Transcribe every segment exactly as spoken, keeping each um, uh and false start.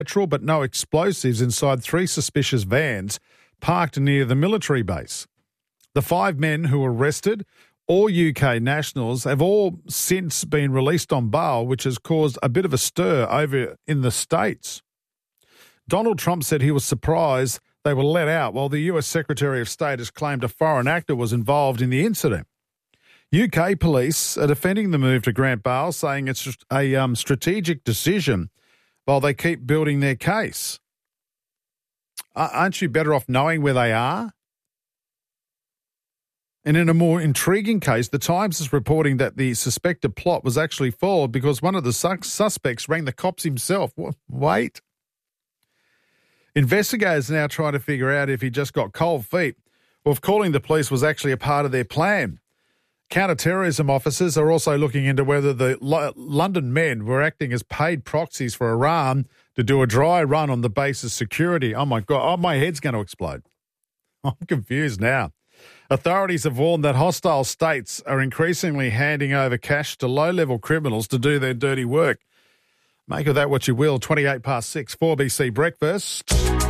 petrol but no explosives inside three suspicious vans parked near the military base. The five men who were arrested, all U K nationals, have all since been released on bail, which has caused a bit of a stir over in the States. Donald Trump said he was surprised they were let out, while the U S Secretary of State has claimed a foreign actor was involved in the incident. U K police are defending the move to grant bail, saying it's a um, strategic decision while they keep building their case. Uh, aren't you better off knowing where they are? And in a more intriguing case, the Times is reporting that the suspected plot was actually foiled because one of the sus- suspects rang the cops himself. What? Wait. Investigators are now trying to figure out if he just got cold feet or if calling the police was actually a part of their plan. Counter-terrorism officers are also looking into whether the L- London men were acting as paid proxies for Iran to do a dry run on the base's security. Oh, my God. Oh, my head's going to explode. I'm confused now. Authorities have warned that hostile states are increasingly handing over cash to low-level criminals to do their dirty work. Make of that what you will. twenty-eight past six, four B C Breakfast.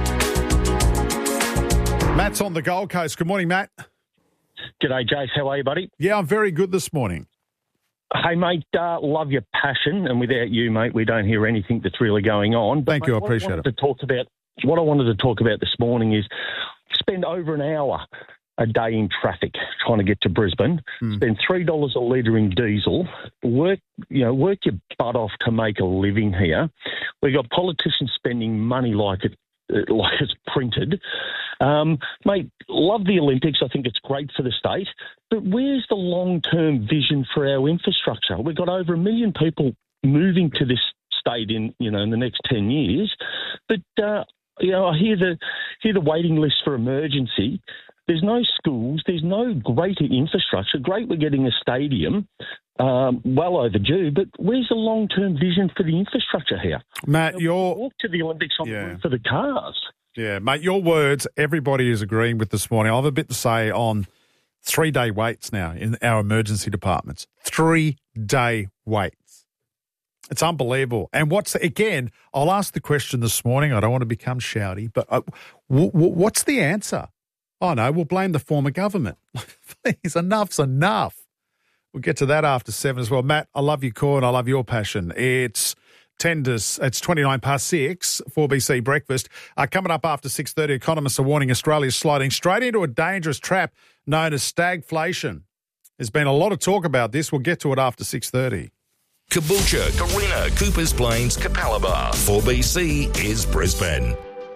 Matt's on the Gold Coast. Good morning, Matt. G'day, Jace. How are you, buddy? Yeah, I'm very good this morning. Hey, mate, uh, love your passion, and without you, mate, we don't hear anything that's really going on. But, Thank mate, you, I what appreciate I it. To talk about, what I wanted to talk about this morning is spend over an hour a day in traffic trying to get to Brisbane, mm. spend three dollars a litre in diesel, work, you know, work your butt off to make a living here. We've got politicians spending money like it, like it's printed. Um, mate, love the Olympics. I think it's great for the state. But where's the long-term vision for our infrastructure? We've got over a million people moving to this state in, you know, in the next ten years. But, uh, you know, I hear the, hear the waiting list for emergency. There's no schools. There's no greater infrastructure. Great we're getting a stadium, um, well overdue, but where's the long-term vision for the infrastructure here? Matt, you know, you're... Walk to the Olympics on yeah. the for the cars. Yeah, mate, your words, everybody is agreeing with this morning. I have a bit to say on three-day waits now in our emergency departments. Three-day waits. It's unbelievable. And what's, again, I'll ask the question this morning. I don't want to become shouty, but uh, w- w- what's the answer? Oh, no, we'll blame the former government. Please, enough's enough. We'll get to that after seven as well. Matt, I love your call and I love your passion. It's ten to, it's twenty-nine past six, four B C Breakfast. Uh, coming up after six thirty, economists are warning Australia's sliding straight into a dangerous trap known as stagflation. There's been a lot of talk about this. We'll get to it after six thirty. Caboolture, Carina, Coopers Plains, Capalaba. four B C is Brisbane.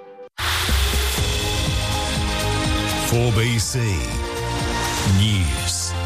four B C News.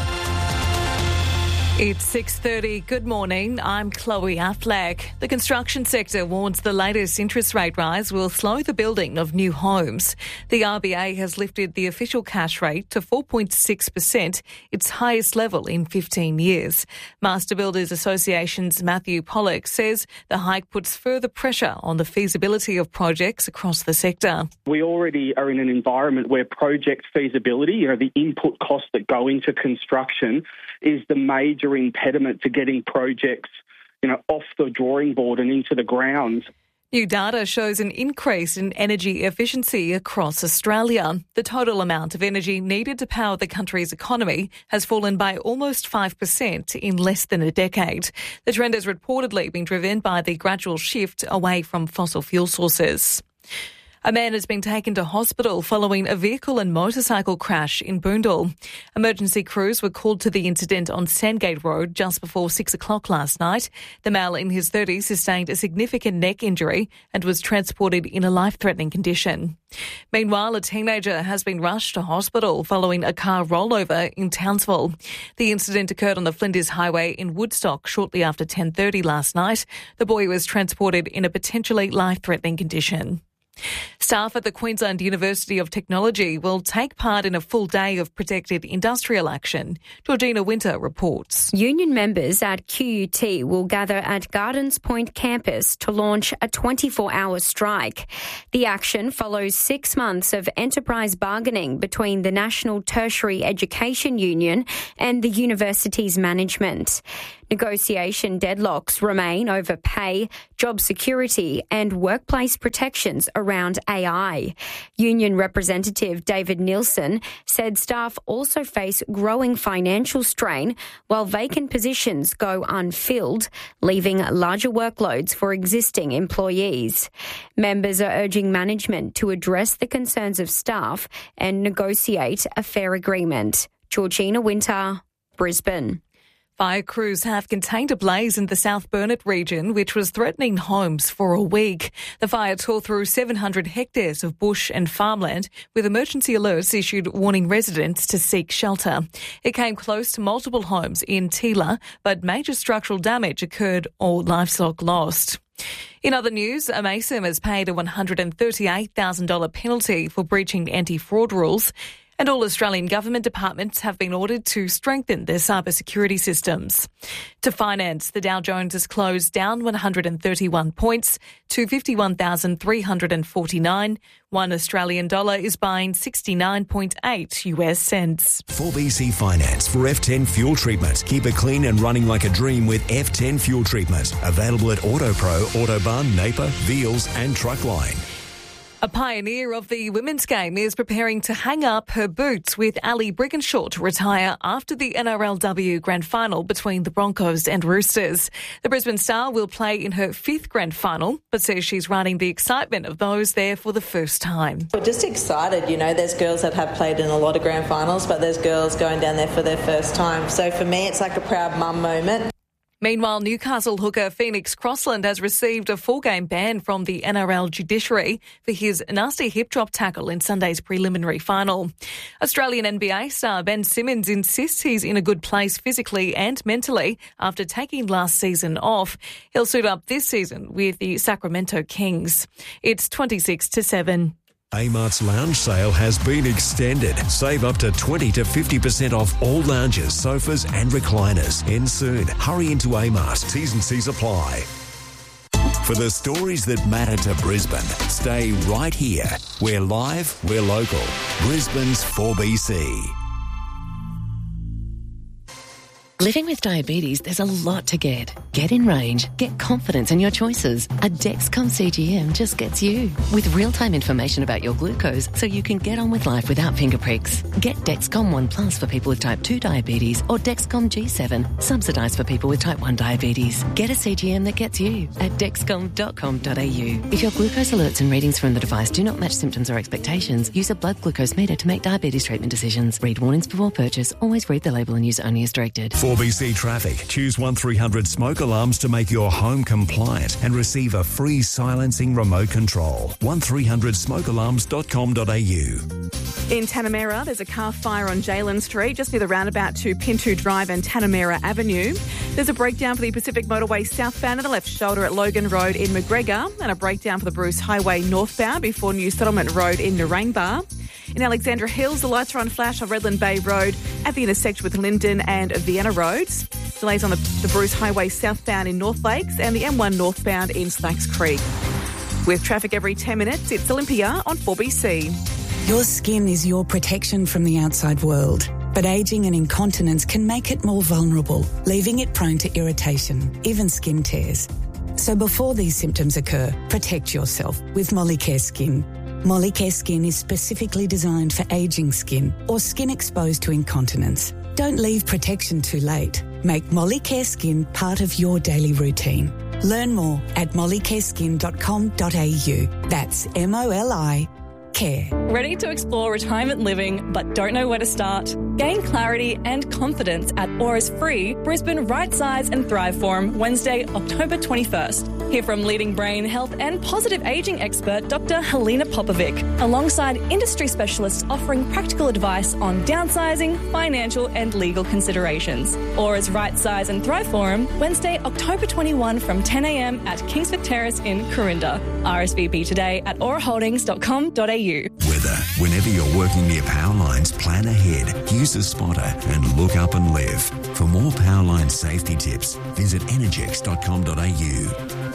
It's six thirty. Good morning. I'm Chloe Affleck. The construction sector warns the latest interest rate rise will slow the building of new homes. The R B A has lifted the official cash rate to four point six percent, its highest level in fifteen years. Master Builders Association's Matthew Pollock says the hike puts further pressure on the feasibility of projects across the sector. We already are in an environment where project feasibility, you know, the input costs that go into construction, is the major impediment to getting projects, you know, off the drawing board and into the ground. New data shows an increase in energy efficiency across Australia. The total amount of energy needed to power the country's economy has fallen by almost five percent in less than a decade. The trend has reportedly been driven by the gradual shift away from fossil fuel sources. A man has been taken to hospital following a vehicle and motorcycle crash in Boondall. Emergency crews were called to the incident on Sandgate Road just before six o'clock last night. The male in his thirties sustained a significant neck injury and was transported in a life-threatening condition. Meanwhile, a teenager has been rushed to hospital following a car rollover in Townsville. The incident occurred on the Flinders Highway in Woodstock shortly after ten thirty last night. The boy was transported in a potentially life-threatening condition. Staff at the Queensland University of Technology will take part in a full day of protected industrial action. Georgina Winter reports. Union members at Q U T will gather at Gardens Point campus to launch a twenty-four hour strike. The action follows six months of enterprise bargaining between the National Tertiary Education Union and the university's management. Negotiation deadlocks remain over pay, job security and workplace protections around A I. Union Representative David Nielsen said staff also face growing financial strain while vacant positions go unfilled, leaving larger workloads for existing employees. Members are urging management to address the concerns of staff and negotiate a fair agreement. Georgina Winter, Brisbane. Fire crews have contained a blaze in the South Burnett region, which was threatening homes for a week. The fire tore through seven hundred hectares of bush and farmland, with emergency alerts issued warning residents to seek shelter. It came close to multiple homes in Teela, but major structural damage occurred or livestock lost. In other news, Amaysim has paid a one hundred thirty-eight thousand dollars penalty for breaching anti-fraud rules. And all Australian government departments have been ordered to strengthen their cybersecurity systems. To finance, the Dow Jones has closed down one hundred thirty-one points to fifty-one thousand three hundred forty-nine. One Australian dollar is buying sixty-nine point eight U S cents. four B C Finance for F ten fuel treatment. Keep it clean and running like a dream with F ten fuel treatment. Available at AutoPro, Autobahn, Napier, Veals and Truckline. A pioneer of the women's game is preparing to hang up her boots with Ali Brigginshaw to retire after the N R L W Grand Final between the Broncos and Roosters. The Brisbane star will play in her fifth Grand Final, but says she's riding the excitement of those there for the first time. We're just excited, you know, there's girls that have played in a lot of Grand Finals, but there's girls going down there for their first time. So for me, it's like a proud mum moment. Meanwhile, Newcastle hooker Phoenix Crossland has received a four-game ban from the N R L judiciary for his nasty hip-drop tackle in Sunday's preliminary final. Australian N B A star Ben Simmons insists he's in a good place physically and mentally after taking last season off. He'll suit up this season with the Sacramento Kings. It's twenty-six to seven. Amart's lounge sale has been extended. Save up to twenty to fifty percent off all lounges, sofas and recliners. End soon. Hurry into Amart. T's and C's apply. For the stories that matter to Brisbane, stay right here. We're live, we're local. Brisbane's four B C. Living with diabetes, there's a lot to get. Get in range. Get confidence in your choices. A Dexcom C G M just gets you. With real-time information about your glucose so you can get on with life without finger pricks. Get Dexcom one Plus for people with type two diabetes or Dexcom G seven, subsidised for people with type one diabetes. Get a C G M that gets you at dexcom dot com dot a u. If your glucose alerts and readings from the device do not match symptoms or expectations, use a blood glucose meter to make diabetes treatment decisions. Read warnings before purchase. Always read the label and use only as directed. four B C Traffic. Choose one three hundred smoke alarms to make your home compliant and receive a free silencing remote control. one three hundred smoke alarms dot com dot a u. In Tanamera, there's a car fire on Jalen Street, just near the roundabout to Pintu Drive and Tanamera Avenue. There's a breakdown for the Pacific Motorway southbound at the left shoulder at Logan Road in McGregor, and a breakdown for the Bruce Highway northbound before New Settlement Road in Narangba. In Alexandra Hills, the lights are on flash on Redland Bay Road at the intersection with Linden and Vienna Roads. Delays on the, the Bruce Highway southbound in North Lakes and the M one northbound in Slacks Creek. With traffic every ten minutes, it's Olympia on four B C. Your skin is your protection from the outside world, but ageing and incontinence can make it more vulnerable, leaving it prone to irritation, even skin tears. So before these symptoms occur, protect yourself with Molicare Skin. Molicare Skin is specifically designed for ageing skin or skin exposed to incontinence. Don't leave protection too late. Make Molicare Skin part of your daily routine. Learn more at molicare skin dot com dot a u. That's M O L I Care. Ready to explore retirement living but don't know where to start? Gain clarity and confidence at Aura's free Brisbane Right Size and Thrive Forum Wednesday, October twenty-first. Hear from leading brain health and positive ageing expert Doctor Helena Popovic, alongside industry specialists offering practical advice on downsizing, financial and legal considerations. Aura's Right Size and Thrive Forum Wednesday, October twenty-first from ten a m at Kingsford Terrace in Corinda. R S V P today at aura holdings dot com dot a u. Weather. Whenever you're working near power lines, plan ahead. Use a spotter and look up and live. For more power line safety tips, visit energex dot com dot a u.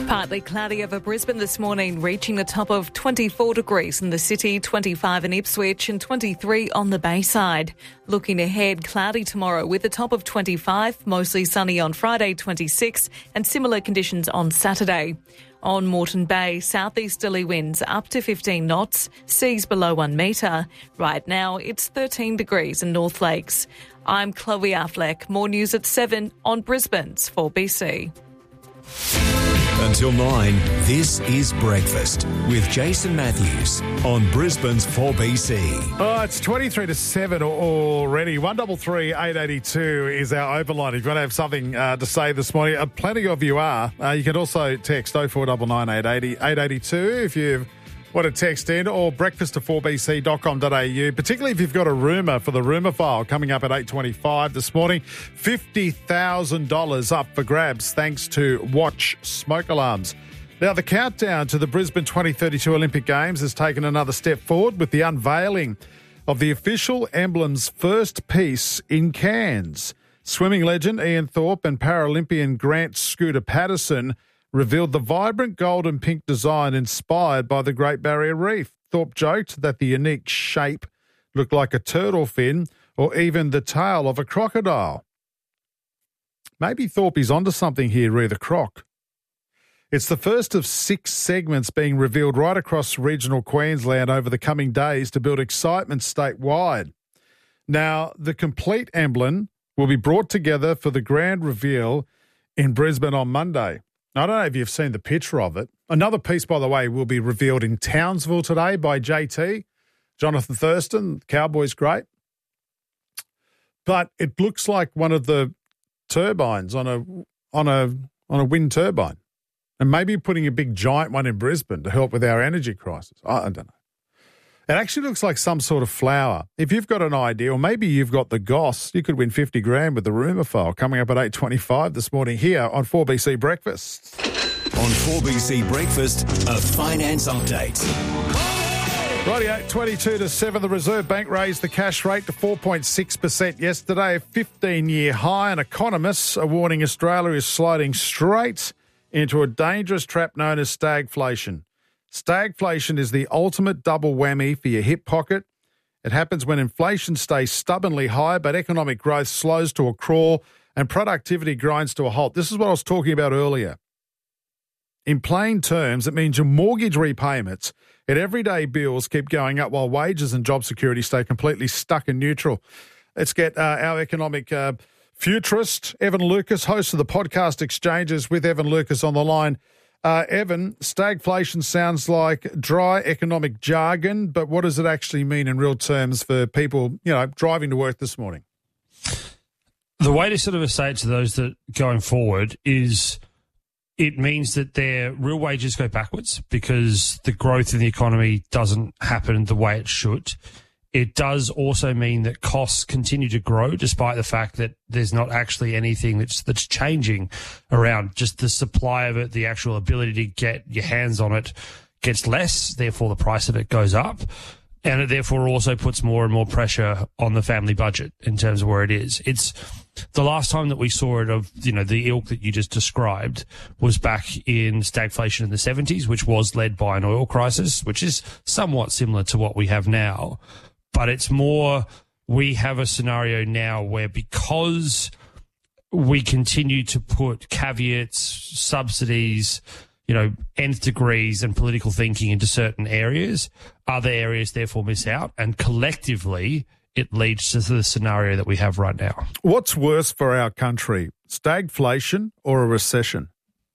Partly cloudy over Brisbane this morning, reaching a top of twenty-four degrees in the city, twenty-five in Ipswich and twenty-three on the Bayside. Looking ahead, cloudy tomorrow with a top of twenty-five, mostly sunny on Friday, twenty-six, and similar conditions on Saturday. On Moreton Bay, southeasterly winds up to fifteen knots, seas below one metre. Right now, it's thirteen degrees in North Lakes. I'm Chloe Affleck. More news at seven on Brisbane's four B C. Until nine, this is Breakfast with Jason Matthews on Brisbane's four B C. Oh, it's twenty-three to seven already. one three three, eight eight two is our open line. If you want to have something uh, to say this morning, uh, plenty of you are. Uh, you can also text oh four nine nine, eight eight zero, eight eight two if you want to text in, or breakfast to four b c dot com dot a u, particularly if you've got a rumour for the rumour file coming up at eight twenty-five this morning. fifty thousand dollars up for grabs thanks to Watch Smoke Alarms. Now, the countdown to the Brisbane twenty thirty-two Olympic Games has taken another step forward with the unveiling of the official emblem's first piece in Cairns. Swimming legend Ian Thorpe and Paralympian Grant Scooter Patterson revealed the vibrant gold and pink design inspired by the Great Barrier Reef. Thorpe joked that the unique shape looked like a turtle fin or even the tail of a crocodile. Maybe Thorpe is onto something here, Ree the Croc. It's the first of six segments being revealed right across regional Queensland over the coming days to build excitement statewide. Now, the complete emblem will be brought together for the grand reveal in Brisbane on Monday. I don't know if you've seen the picture of it. Another piece, by the way, will be revealed in Townsville today by J T, Jonathan Thurston, Cowboys great. But it looks like one of the turbines on a on a on a wind turbine, and maybe putting a big giant one in Brisbane to help with our energy crisis. I don't know. It actually looks like some sort of flower. If you've got an idea, or maybe you've got the goss, you could win fifty grand with the rumour file coming up at eight twenty-five this morning here on four B C Breakfast. On four B C Breakfast, a finance update. Rightio, twenty-two to seven, the Reserve Bank raised the cash rate to four point six percent yesterday, a fifteen-year high, and economists are warning Australia is sliding straight into a dangerous trap known as stagflation. Stagflation is the ultimate double whammy for your hip pocket. It happens when inflation stays stubbornly high, but economic growth slows to a crawl and productivity grinds to a halt. This is what I was talking about earlier. In plain terms, it means your mortgage repayments and everyday bills keep going up while wages and job security stay completely stuck in neutral. Let's get uh, our economic uh, futurist, Evan Lucas, host of the podcast Exchanges with Evan Lucas on the line. Uh, Evan, stagflation sounds like dry economic jargon, but what does it actually mean in real terms for people, you know, driving to work this morning? The way to sort of say it to those that going forward is it means that their real wages go backwards because the growth in the economy doesn't happen the way it should. It does also mean that costs continue to grow despite the fact that there's not actually anything that's that's changing around. Just the supply of it, the actual ability to get your hands on it gets less, therefore the price of it goes up. And it therefore also puts more and more pressure on the family budget in terms of where it is. It's the last time that we saw it of, you know, the ilk that you just described was back in stagflation in the seventies, which was led by an oil crisis, which is somewhat similar to what we have now. But it's more, we have a scenario now where because we continue to put caveats, subsidies, you know, nth degrees and political thinking into certain areas, other areas therefore miss out. And collectively, it leads to the scenario that we have right now. What's worse for our country, stagflation or a recession?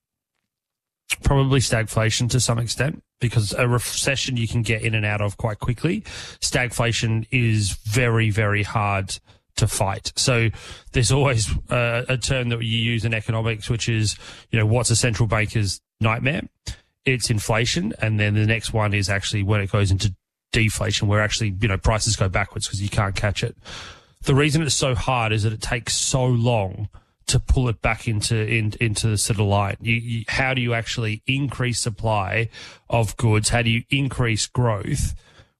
Probably stagflation to some extent, because a recession you can get in and out of quite quickly. Stagflation is very, very hard to fight. So there's always uh, a term that you use in economics, which is, you know, what's a central banker's nightmare? It's inflation. And then the next one is actually when it goes into deflation, where actually, you know, prices go backwards because you can't catch it. The reason it's so hard is that it takes so long to pull it back into in, into the sort of line. You, you, how do you actually increase supply of goods? How do you increase growth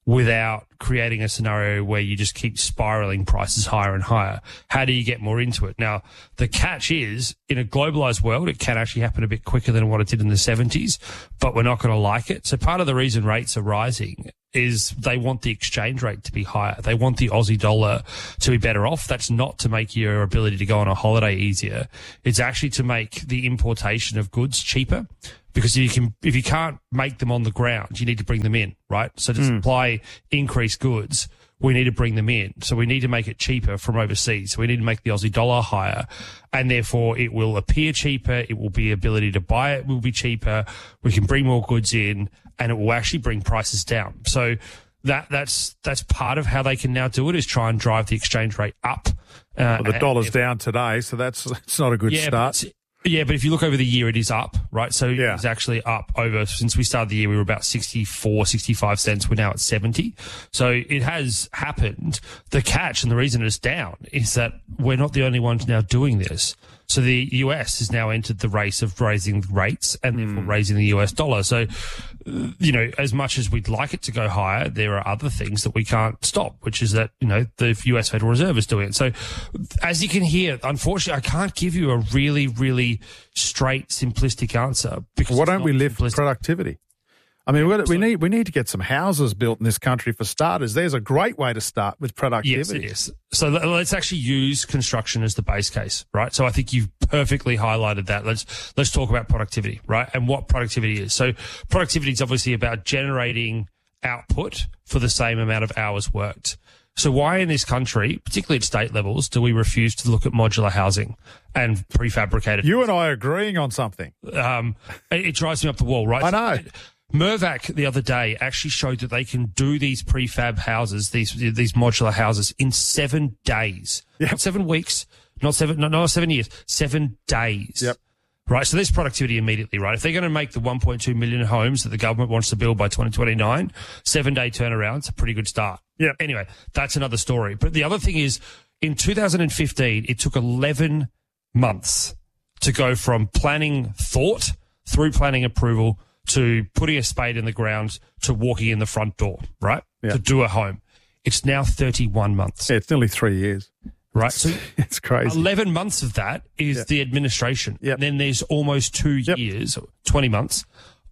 without creating a scenario where you just keep spiraling prices higher and higher? How do you get more into it? Now, the catch is, in a globalized world, it can actually happen a bit quicker than what it did in the seventies, but we're not going to like it. So part of the reason rates are rising is they want the exchange rate to be higher. They want the Aussie dollar to be better off. That's not to make your ability to go on a holiday easier. It's actually to make the importation of goods cheaper. Because if you can, if you can't make them on the ground, you need to bring them in, right? So to Mm. supply increased goods, we need to bring them in. So we need to make it cheaper from overseas. So we need to make the Aussie dollar higher, and therefore it will appear cheaper. It will be ability to buy it will be cheaper. We can bring more goods in, and it will actually bring prices down. So that that's that's part of how they can now do it, is try and drive the exchange rate up. Uh, Well, the dollar's if, down today, so that's that's not a good yeah, start. But Yeah, but if you look over the year, it is up, right? So Yeah. it's actually up over, since we started the year, we were about sixty-four, sixty-five cents. We're now at seventy. So it has happened. The catch and the reason it's down is that we're not the only ones now doing this. So the U S has now entered the race of raising rates and therefore raising the U S dollar. So, uh, you know, as much as we'd like it to go higher, there are other things that we can't stop, which is that, you know, the U S Federal Reserve is doing it. So as you can hear, unfortunately, I can't give you a really, really straight, simplistic answer. Because Why it's don't not we lift simplistic. productivity? I mean, we we need we need to get some houses built in this country for starters. There's a great way to start with productivity. Yes, it is. So let- let's actually use construction as the base case, right? So I think you've perfectly highlighted that. Let's let's talk about productivity, right? And what productivity is. So productivity is obviously about generating output for the same amount of hours worked. So why in this country, particularly at state levels, do we refuse to look at modular housing and prefabricated? You and I are agreeing on something. Um, it, it drives me up the wall, right? I know. Mirvac the other day actually showed that they can do these prefab houses, these these modular houses, in seven days. Yep. Not seven weeks, not seven, not, not seven years, seven days. Yep. Right, so there's productivity immediately, right? If they're going to make the one point two million homes that the government wants to build by twenty twenty-nine, seven-day turnaround's a pretty good start. Yep. Anyway, that's another story. But the other thing is, in two thousand fifteen, it took eleven months to go from planning thought through planning approval to putting a spade in the ground to walking in the front door, right? Yeah. To do a home. It's now thirty-one months. Yeah, it's nearly three years. Right. So it's crazy. eleven months of that is Yep. the administration. Yep. Then there's almost two Yep. years, twenty months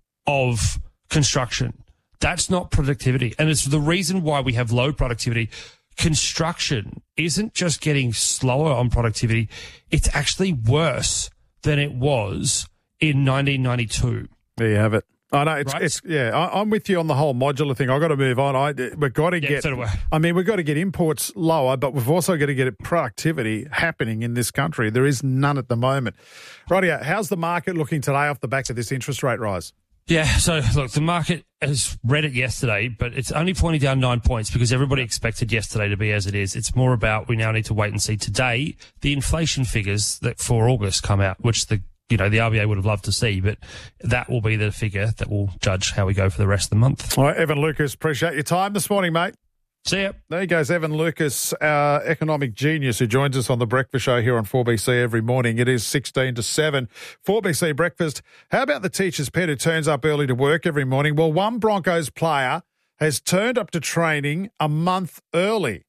of construction. That's not productivity. And it's the reason why we have low productivity. Construction isn't just getting slower on productivity. It's actually worse than it was in nineteen ninety-two. There you have it. I know it's Right? it's yeah. I, I'm with you on the whole modular thing. I've got to move on. I we've got to Yeah, get. so do I. I mean, we've got to get imports lower, but we've also got to get productivity happening in this country. There is none at the moment. Rightio, how's the market looking today off the back of this interest rate rise? Yeah, so look, the market has read it yesterday, but it's only pointing down nine points because everybody expected yesterday to be as it is. It's more about we now need to wait and see today the inflation figures that for August come out, which the you know the R B A would have loved to see, but that will be the figure that will judge how we go for the rest of the month. All right, Evan Lucas, appreciate your time this morning, mate. See ya. There goes Evan Lucas, our economic genius who joins us on the breakfast show here on four B C every morning. It is sixteen to seven. four B C breakfast. How about the teacher's pet who turns up early to work every morning? Well, one Broncos player has turned up to training a month early.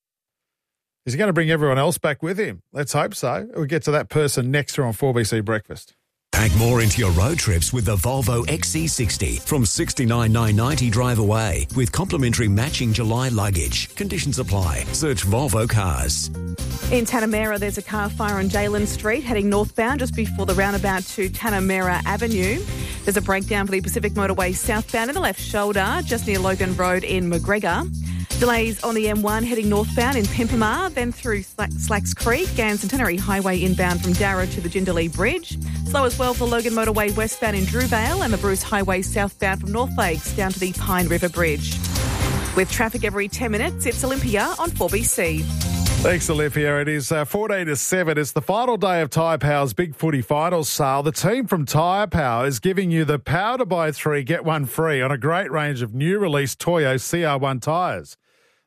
Is he going to bring everyone else back with him? Let's hope so. We'll get to that person next here on four B C breakfast. Pack more into your road trips with the Volvo X C sixty from sixty-nine thousand nine hundred ninety drive away with complimentary matching July luggage. Conditions apply. Search Volvo Cars. In Tanamera, there's a car fire on Jalen Street heading northbound just before the roundabout to Tanamera Avenue. There's a breakdown for the Pacific Motorway southbound in the left shoulder just near Logan Road in McGregor. Delays on the M one heading northbound in Pimpamar, then through Slacks Creek and Centenary Highway inbound from Darra to the Jindalee Bridge. Slow as well for Logan Motorway westbound in Drewvale and the Bruce Highway southbound from North Lakes down to the Pine River Bridge. With traffic every ten minutes, it's Olympia on four B C. Thanks, Olivia. It is uh, fourteen to seven. It's the final day of Tyre Power's Big Footy Finals sale. The team from Tyre Power is giving you the power to buy three, get one free on a great range of new release Toyo C R one tyres.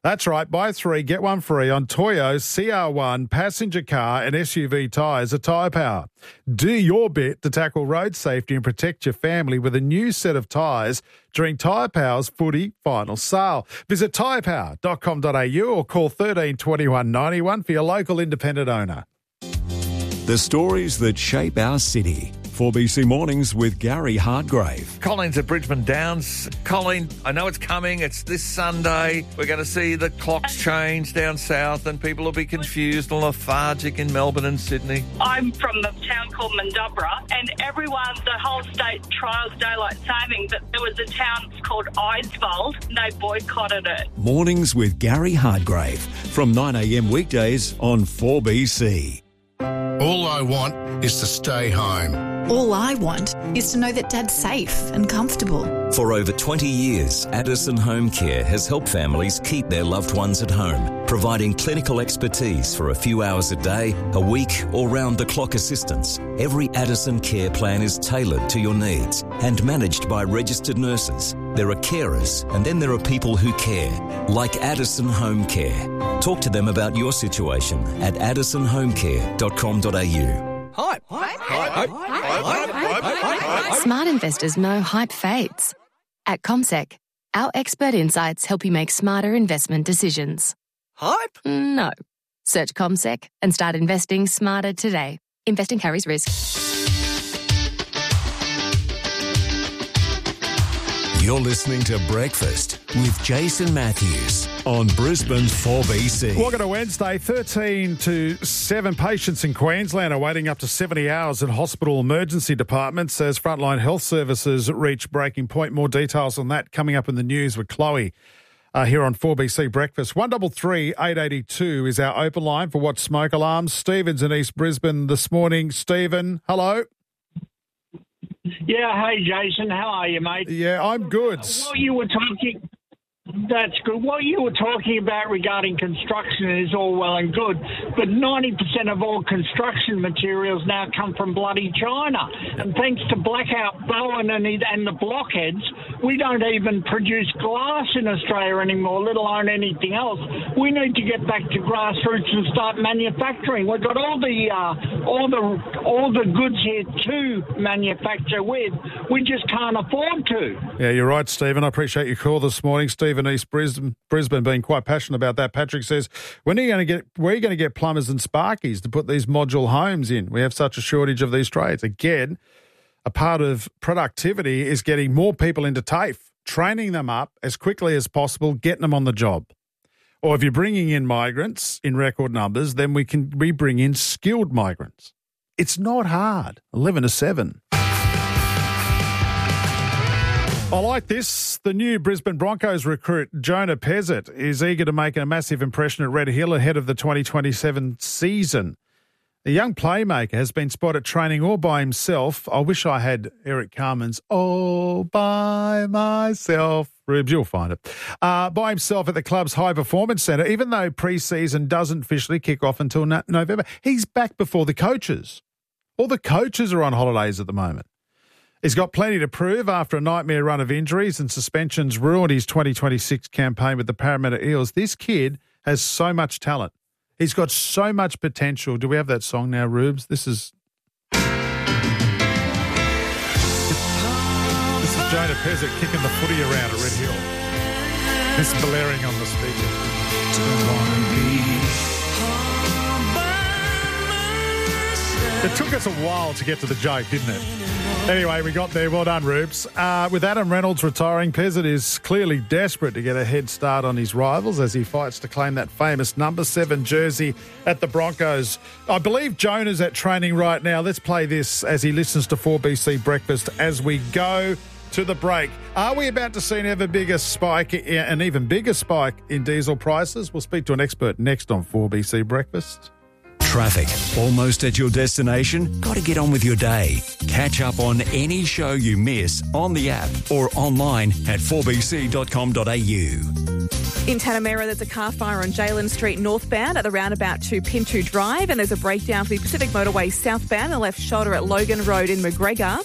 That's right. Buy three, get one free on Toyo C R one passenger car and S U V tyres at Tyre Power. Do your bit to tackle road safety and protect your family with a new set of tyres during Tyre Power's footy final sale. Visit tyre power dot com dot a u or call thirteen twenty-one ninety-one for your local independent owner. The stories that shape our city. four B C Mornings with Gary Hardgrave. Colleen's at Bridgeman Downs. Colleen, I know it's coming. It's this Sunday. We're going to see the clocks change down south and people will be confused and lethargic in Melbourne and Sydney. I'm from the town called Mandubra, and everyone, the whole state trials daylight saving, but there was a town called Eidsvold and they boycotted it. Mornings with Gary Hardgrave from nine a m weekdays on four B C. All I want is to stay home. All I want is to know that Dad's safe and comfortable. For over twenty years, Addison Home Care has helped families keep their loved ones at home, providing clinical expertise for a few hours a day, a week, or round-the-clock assistance. Every Addison care plan is tailored to your needs and managed by registered nurses. There are carers, and then there are people who care, like Addison Home Care. Talk to them about your situation at addison home care dot com dot a u. Hype. Hype. Hype. Hype. Smart investors know hype fades. At CommSec, our expert insights help you make smarter investment decisions. Hype? No. Search CommSec and start investing smarter today. Investing carries risk. You're listening to Breakfast with Jason Matthews on Brisbane's four B C. Welcome to Wednesday, thirteen to seven. Patients in Queensland are waiting up to seventy hours in hospital emergency departments as frontline health services reach breaking point. More details on that coming up in the news with Chloe uh, here on four B C Breakfast. one three three, eight eight two is our open line for What's Smoke Alarms. Stephen's in East Brisbane this morning. Stephen, hello. Yeah, hey Jason, how are you, mate? Yeah, I'm good. What you were talking, that's good. What you were talking about regarding construction is all well and good, but ninety percent of all construction materials now come from bloody China. And thanks to Blackout Bowen and, and the blockheads, we don't even produce glass in Australia anymore, let alone anything else. We need to get back to grassroots and start manufacturing. We've got all the uh, all the all the goods here to manufacture with. We just can't afford to. Yeah, you're right, Stephen. I appreciate your call this morning. Stephen, East Brisbane, Brisbane, being quite passionate about that. Patrick says, "When are you going to get? Where are you going to get plumbers and sparkies to put these module homes in? We have such a shortage of these trades." Again, a part of productivity is getting more people into TAFE, training them up as quickly as possible, getting them on the job. Or if you're bringing in migrants in record numbers, then we can we bring in skilled migrants. It's not hard. eleven to seven. I like this. The new Brisbane Broncos recruit, Jonah Pezzett, is eager to make a massive impression at Red Hill ahead of the twenty twenty-seven season. The young playmaker has been spotted training all by himself. I wish I had Eric Carmen's all by myself. Rubes, you'll find it. Uh, by himself at the club's High Performance Centre, even though pre-season doesn't officially kick off until no- November. He's back before the coaches. All the coaches are on holidays at the moment. He's got plenty to prove after a nightmare run of injuries and suspensions ruined his twenty twenty-six campaign with the Parramatta Eels. This kid has so much talent. He's got so much potential. Do we have that song now, Rubes? This is... This is Jonah Pezzett kicking the footy around at Red Hill. This blaring on the speaker. It took us a while to get to the joke, didn't it? Anyway, we got there. Well done, Rubes. Uh, with Adam Reynolds retiring, Pezzett is clearly desperate to get a head start on his rivals as he fights to claim that famous number seven jersey at the Broncos. I believe Jonah's at training right now. Let's play this as he listens to four B C Breakfast as we go to the break. Are we about to see an ever bigger spike, an even bigger spike in diesel prices? We'll speak to an expert next on four B C Breakfast. Traffic. Almost at your destination? Got to get on with your day. Catch up on any show you miss on the app or online at four b c dot com dot a u. In Tanamera, there's a car fire on Jalen Street northbound at the roundabout to Pintu Drive, and there's a breakdown for the Pacific Motorway southbound, the left shoulder at Logan Road in McGregor.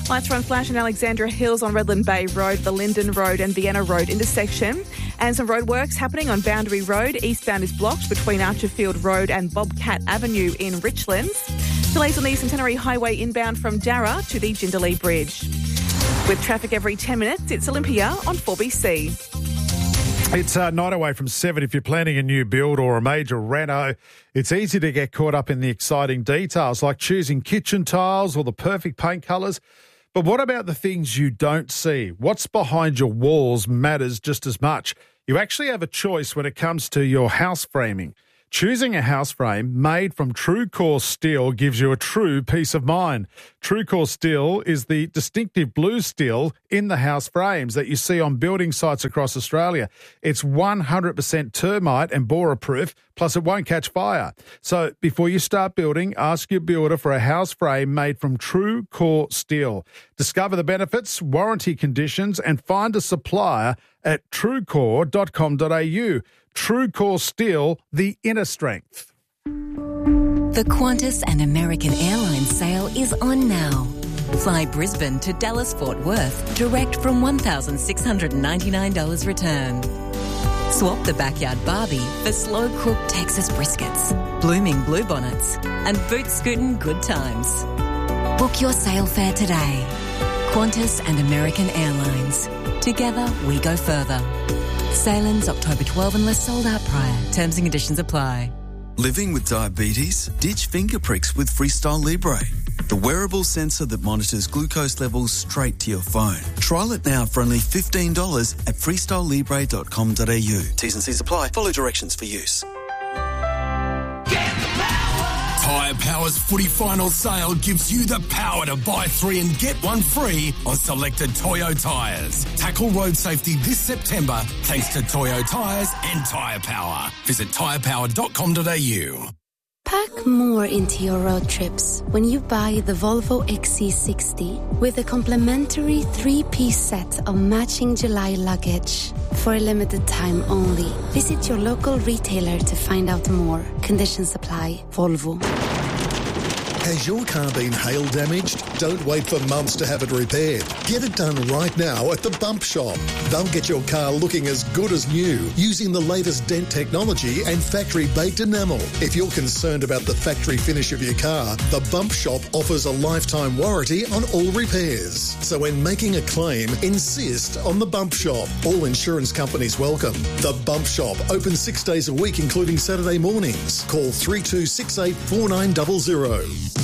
Lights run flash in Alexandra Hills on Redland Bay Road, the Linden Road and Vienna Road intersection. And some roadworks happening on Boundary Road. Eastbound is blocked between Archerfield Road and Bobcat Avenue in Richlands. Delays on the Centenary Highway inbound from Darra to the Jindalee Bridge. With traffic every ten minutes, it's Olympia on four B C. It's uh, night away from seven. If you're planning a new build or a major reno, it's easy to get caught up in the exciting details like choosing kitchen tiles or the perfect paint colours. But what about the things you don't see? What's behind your walls matters just as much. You actually have a choice when it comes to your house framing. Choosing a house frame made from TrueCore steel gives you a true peace of mind. TrueCore steel is the distinctive blue steel in the house frames that you see on building sites across Australia. It's one hundred percent termite and borer proof, plus it won't catch fire. So before you start building, ask your builder for a house frame made from TrueCore steel. Discover the benefits, warranty conditions, and find a supplier at truecore dot com dot a u. TrueCore Steel, the inner strength. The Qantas and American Airlines sale is on now. Fly Brisbane to Dallas Fort Worth direct from one thousand six hundred ninety-nine dollars return. Swap the backyard Barbie for slow-cooked Texas briskets, blooming bluebonnets, and boot-scootin' good times. Book your sail fare today. Qantas and American Airlines. Together we go further. Sail ends October twelfth unless sold out prior. Terms and conditions apply. Living with diabetes? Ditch finger pricks with Freestyle Libre, the wearable sensor that monitors glucose levels straight to your phone. Trial it now for only fifteen dollars at freestyle libre dot com dot a u. T's and C's apply. Follow directions for use. Tyre Power's footy final sale gives you the power to buy three and get one free on selected Toyo tyres. Tackle road safety this September thanks to Toyo tyres and Tyre Power. Visit tyre power dot com dot a u. Pack more into your road trips when you buy the Volvo X C sixty with a complimentary three-piece set of matching July luggage. For a limited time only, visit your local retailer to find out more. Conditions apply. Volvo. Has your car been hail damaged? Don't wait for months to have it repaired. Get it done right now at the Bump Shop. They'll get your car looking as good as new using the latest dent technology and factory-baked enamel. If you're concerned about the factory finish of your car, the Bump Shop offers a lifetime warranty on all repairs. So when making a claim, insist on the Bump Shop. All insurance companies welcome. The Bump Shop, open six days a week, including Saturday mornings. Call three two six eight four nine zero zero.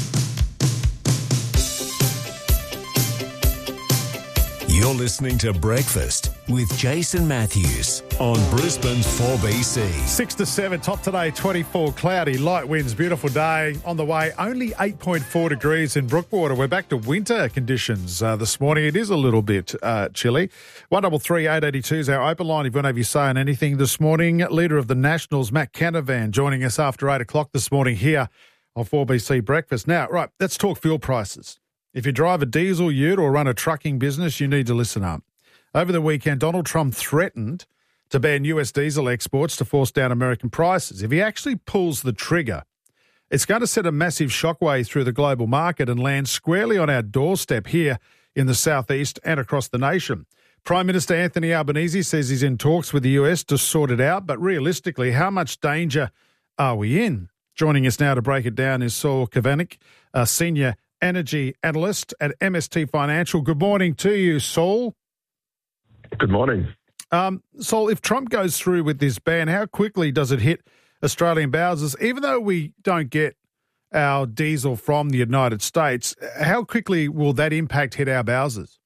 You're listening to Breakfast with Jason Matthews on Brisbane's four B C. Six to seven, top today, twenty-four, cloudy, light winds, beautiful day on the way. Only eight point four degrees in Brookwater. We're back to winter conditions uh, this morning. It is a little bit uh, chilly. one double three eight eight two is our open line if you want to have your say on anything this morning. Leader of the Nationals, Matt Canavan, joining us after eight o'clock this morning here on four B C Breakfast. Now, right, let's talk fuel prices. If you drive a diesel ute or run a trucking business, you need to listen up. Over the weekend, Donald Trump threatened to ban U S diesel exports to force down American prices. If he actually pulls the trigger, it's going to set a massive shockwave through the global market and land squarely on our doorstep here in the southeast and across the nation. Prime Minister Anthony Albanese says he's in talks with the U S to sort it out, but realistically, how much danger are we in? Joining us now to break it down is Saul Kavanik, a senior energy analyst at M S T Financial. Good morning to you, Saul. Good morning. Um, Saul, if Trump goes through with this ban, how quickly does it hit Australian bowsers? Even though we don't get our diesel from the United States, how quickly will that impact hit our bowsers?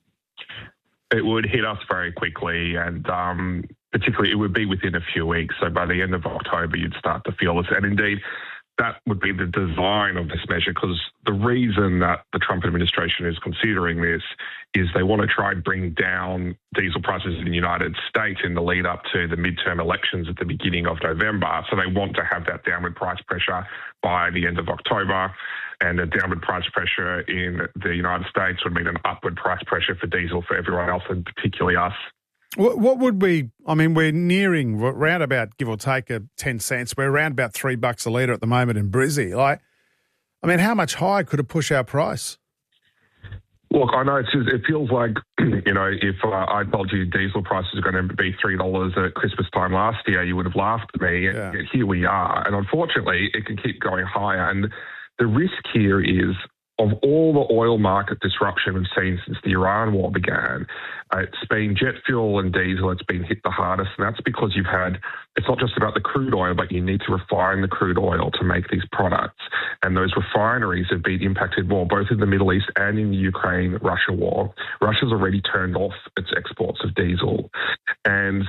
It would hit us very quickly, and um, particularly it would be within a few weeks. So by the end of October, you'd start to feel this. And indeed, that would be the design of this measure, because the reason that the Trump administration is considering this is they want to try and bring down diesel prices in the United States in the lead up to the midterm elections at the beginning of November. So they want to have that downward price pressure by the end of October. And the downward price pressure in the United States would mean an upward price pressure for diesel for everyone else, and particularly us. What, what would we, I mean, we're nearing around about, give or take, a ten cents. We're around about three bucks a litre at the moment in Brizzy. Like, I mean, how much higher could it push our price? Look, I know it's just, it feels like, you know, if uh, I told you diesel prices are going to be three dollars at Christmas time last year, you would have laughed at me. Yeah. And here we are. And unfortunately, it can keep going higher. And the risk here is, of all the oil market disruption we've seen since the Iran war began, uh, it's been jet fuel and diesel that's been hit the hardest. And that's because you've had, it's not just about the crude oil, but you need to refine the crude oil to make these products. And those refineries have been impacted more, both in the Middle East and in the Ukraine-Russia war. Russia's already turned off its exports of diesel. And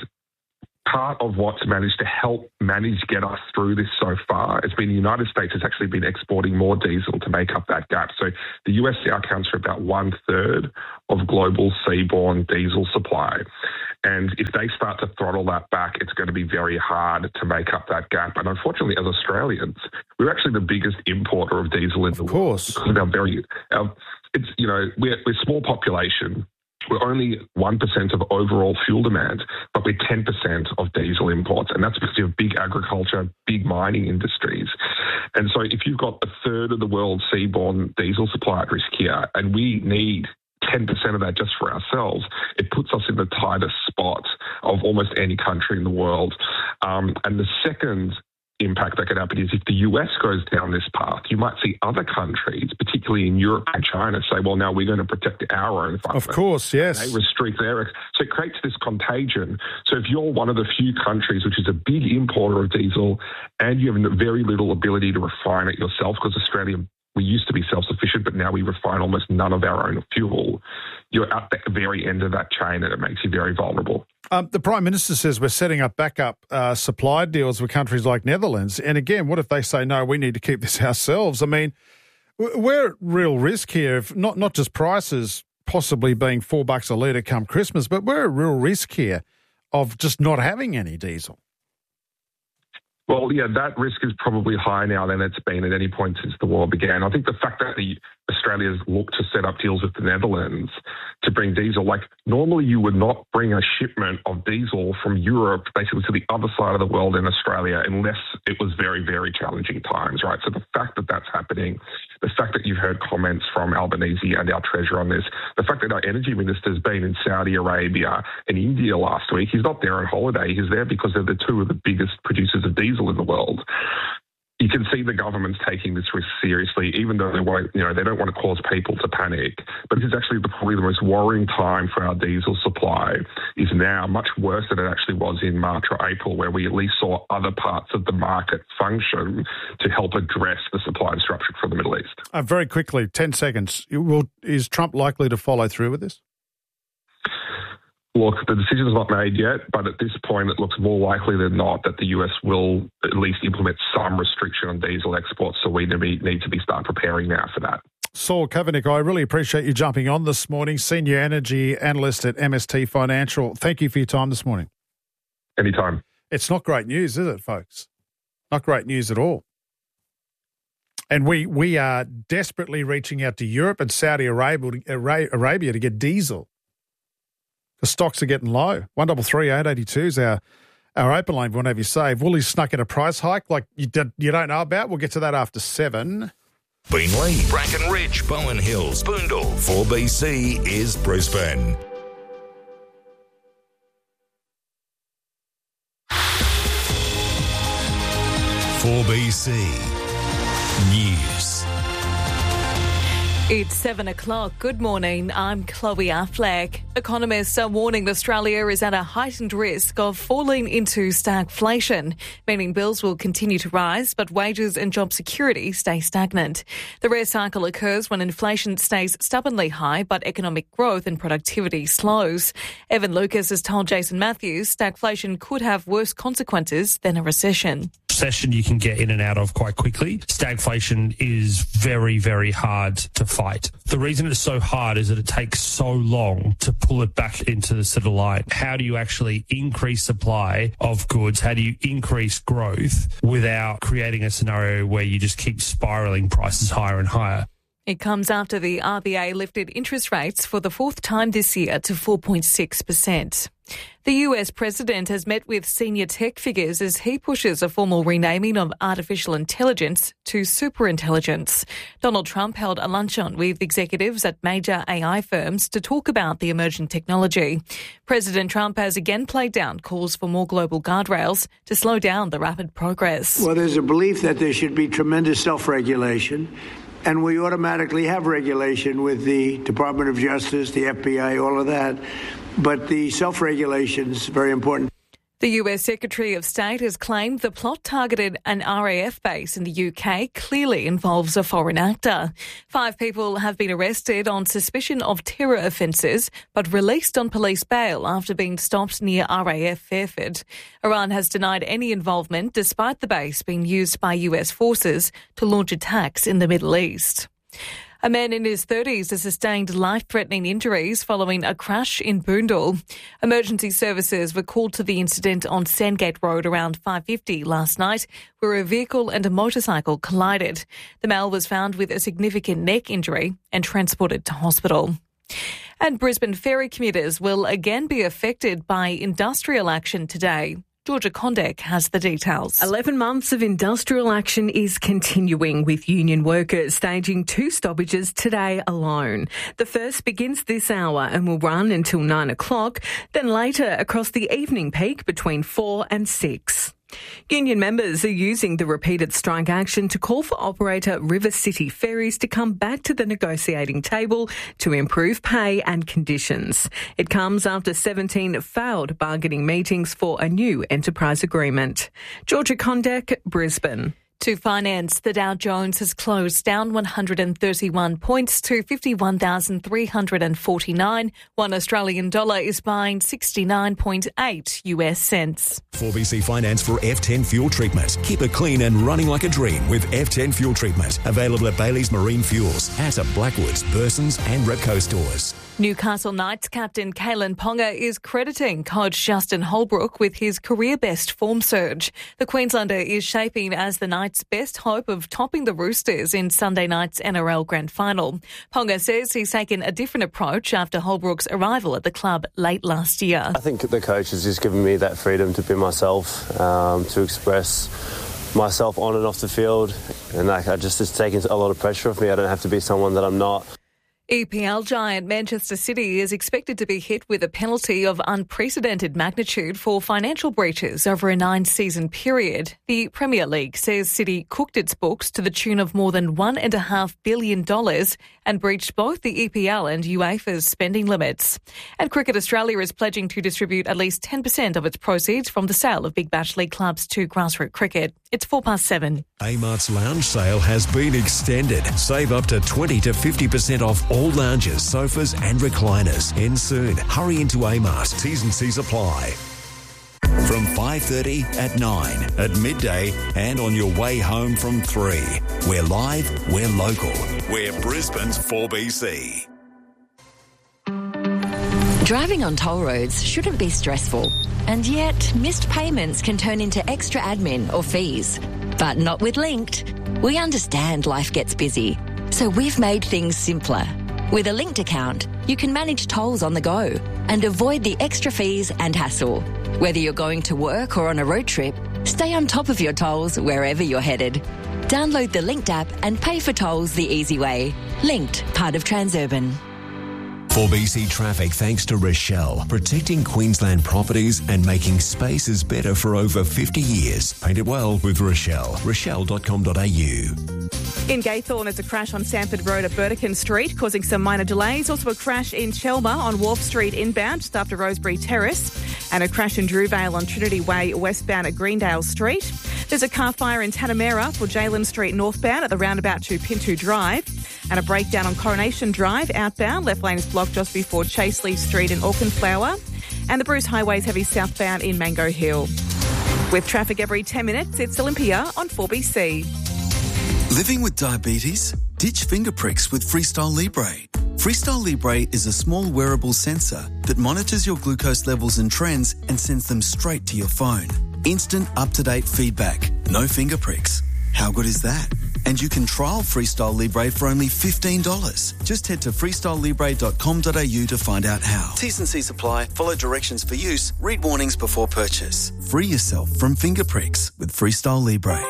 part of what's managed to help manage get us through this so far has been the United States has actually been exporting more diesel to make up that gap. So the U S now accounts for about one third of global seaborne diesel supply. And if they start to throttle that back, it's going to be very hard to make up that gap. And unfortunately, as Australians, we're actually the biggest importer of diesel in the world. Of course. Because of our very, our, it's, you know, we're, we're a small population. We're only one percent of overall fuel demand, but we're ten percent of diesel imports. And that's because you have big agriculture, big mining industries. And so if you've got a third of the world's seaborne diesel supply at risk here, and we need ten percent of that just for ourselves, it puts us in the tightest spot of almost any country in the world. Um, and the second impact that could happen is if the U S goes down this path, you might see other countries, particularly in Europe and China, say, well, now we're going to protect our own environment. Of course, yes. And they restrict their... So it creates this contagion. So if you're one of the few countries which is a big importer of diesel and you have very little ability to refine it yourself, because Australia, we used to be self-sufficient, but now we refine almost none of our own fuel, you're at the very end of that chain and it makes you very vulnerable. Um, the Prime Minister says we're setting up backup uh, supply deals with countries like Netherlands. And again, what if they say, no, we need to keep this ourselves? I mean, we're at real risk here, if not, not just prices possibly being four bucks a litre come Christmas, but we're at real risk here of just not having any diesel. Well, yeah, that risk is probably higher now than it's been at any point since the war began. I think the fact that the Australia's looked to set up deals with the Netherlands to bring diesel, like normally you would not bring a shipment of diesel from Europe basically to the other side of the world in Australia unless it was very, very challenging times, right? So the fact that that's happening, the fact that you've heard comments from Albanese and our Treasurer on this, the fact that our Energy Minister's been in Saudi Arabia and India last week, he's not there on holiday, he's there because they're the two of the biggest producers of diesel in the world. You can see the government's taking this risk seriously, even though they won't, you know, they don't want to cause people to panic. But this is actually the, probably the most worrying time for our diesel supply is now much worse than it actually was in March or April, where we at least saw other parts of the market function to help address the supply disruption from the Middle East. Uh, very quickly, ten seconds. Will, is Trump likely to follow through with this? Look, the decision's not made yet, but at this point it looks more likely than not that the U S will at least implement some restriction on diesel exports, so we need to be start preparing now for that. Saul Kavanagh, I really appreciate you jumping on this morning, Senior Energy Analyst at M S T Financial. Thank you for your time this morning. Anytime. It's not great news, is it, folks? Not great news at all. And we we are desperately reaching out to Europe and Saudi Arabia, Arabia to get diesel. The stocks are getting low. one double three eight eighty two is our, our open line. Whenever you save. Woolies snuck in a price hike like you, did, you don't know about. We'll get to that after seven. Beenleigh, Bracken Ridge, Bowen Hills, Boondall. four B C is Brisbane. four B C News. It's seven o'clock. Good morning. I'm Chloe Affleck. Economists are warning Australia is at a heightened risk of falling into stagflation, meaning bills will continue to rise, but wages and job security stay stagnant. The rare cycle occurs when inflation stays stubbornly high, but economic growth and productivity slows. Evan Lucas has told Jason Matthews stagflation could have worse consequences than a recession. Recession you can get in and out of quite quickly. Stagflation is very, very hard to fight. The reason it's so hard is that it takes so long to pull it back into the center line. How do you actually increase supply of goods? How do you increase growth without creating a scenario where you just keep spiraling prices higher and higher? It comes after the R B A lifted interest rates for the fourth time this year to four point six percent. The U S president has met with senior tech figures as he pushes a formal renaming of artificial intelligence to superintelligence. Donald Trump held a luncheon with executives at major A I firms to talk about the emerging technology. President Trump has again played down calls for more global guardrails to slow down the rapid progress. Well, there's a belief that there should be tremendous self-regulation. And we automatically have regulation with the Department of Justice, the F B I, all of that. But the self-regulation is very important. The U S Secretary of State has claimed the plot targeted an R A F base in the U K clearly involves a foreign actor. Five people have been arrested on suspicion of terror offences but released on police bail after being stopped near R A F Fairford. Iran has denied any involvement despite the base being used by U S forces to launch attacks in the Middle East. A man in his thirties has sustained life-threatening injuries following a crash in Boondall. Emergency services were called to the incident on Sandgate Road around five fifty last night, where a vehicle and a motorcycle collided. The male was found with a significant neck injury and transported to hospital. And Brisbane ferry commuters will again be affected by industrial action today. Georgia Kondek has the details. eleven months of industrial action is continuing, with union workers staging two stoppages today alone. The first begins this hour and will run until nine o'clock, then later across the evening peak between four and six. Union members are using the repeated strike action to call for operator River City Ferries to come back to the negotiating table to improve pay and conditions. It comes after seventeen failed bargaining meetings for a new enterprise agreement. Georgia Kondek, Brisbane. To finance, the Dow Jones has closed down one hundred thirty-one points to fifty-one thousand three hundred forty-nine. One Australian dollar is buying sixty-nine point eight U S cents. four B C Finance for F ten fuel treatment. Keep it clean and running like a dream with F ten fuel treatment. Available at Bailey's Marine Fuels, at Blackwoods, Burson's and Repco stores. Newcastle Knights captain Kalen Ponga is crediting coach Justin Holbrook with his career-best form surge. The Queenslander is shaping as the Knights' best hope of topping the Roosters in Sunday night's N R L Grand Final. Ponga says he's taken a different approach after Holbrook's arrival at the club late last year. I think the coach has just given me that freedom to be myself, um, to express myself on and off the field, and like I just it's taken a lot of pressure off me. I don't have to be someone that I'm not. E P L giant Manchester City is expected to be hit with a penalty of unprecedented magnitude for financial breaches over a nine-season period. The Premier League says City cooked its books to the tune of more than one point five billion dollars and breached both the E P L and UEFA's spending limits. And Cricket Australia is pledging to distribute at least ten percent of its proceeds from the sale of Big Bash League clubs to grassroots cricket. It's four past seven. Amart's lounge sale has been extended. Save up to twenty to fifty percent off all lounges, sofas and recliners. End soon. Hurry into Amart. T's and C's apply. From five thirty at nine, at midday and on your way home from three. We're live, we're local. We're Brisbane's four B C. Driving on toll roads shouldn't be stressful, and yet missed payments can turn into extra admin or fees. But not with Linked. We understand life gets busy, so we've made things simpler. With a Linked account, you can manage tolls on the go and avoid the extra fees and hassle. Whether you're going to work or on a road trip, stay on top of your tolls wherever you're headed. Download the Linked app and pay for tolls the easy way. Linked, part of Transurban. four B C Traffic thanks to Rochelle, protecting Queensland properties and making spaces better for over fifty years. Paint it well with Rochelle. rochelle dot com dot a u. In Gaythorne, there's a crash on Sanford Road at Burdekin Street, causing some minor delays. Also a crash in Chelmer on Wharf Street inbound, just after Rosebery Terrace. And a crash in Drewvale on Trinity Way westbound at Greendale Street. There's a car fire in Tanamera for Jalen Street northbound at the roundabout to Pintu Drive. And a breakdown on Coronation Drive outbound. Left lane is blocked just before Chaseleaf Street in Auchenflower. And the Bruce Highway's heavy southbound in Mango Hill. With traffic every ten minutes, it's Olympia on four B C. Living with diabetes? Ditch finger pricks with Freestyle Libre. Freestyle Libre is a small wearable sensor that monitors your glucose levels and trends and sends them straight to your phone. Instant, up-to-date feedback. No finger pricks. How good is that? And you can trial Freestyle Libre for only fifteen dollars. Just head to freestyle libre dot com dot a u to find out how. T's and C's apply. Follow directions for use. Read warnings before purchase. Free yourself from finger pricks with Freestyle Libre.